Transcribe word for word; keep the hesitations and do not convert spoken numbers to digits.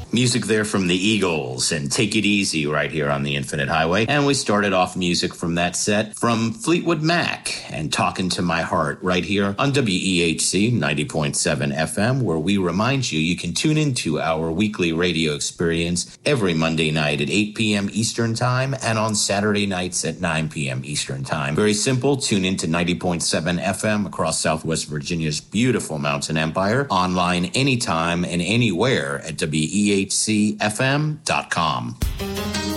Music there from the Eagles and Take It Easy right here on the Infinite Highway. And we started off music from that set from Fleetwood Mac and Talkin' to My Heart right here on W E H C ninety point seven F M, where we remind you you can tune into our weekly radio experience every Monday night at eight p.m. Eastern Time and on Saturday nights at nine p.m. Eastern Time. Very simple. Tune into ninety point seven F M across Southwest Virginia's beautiful mountain empire. Online anytime and anywhere at W E H C F M dot com.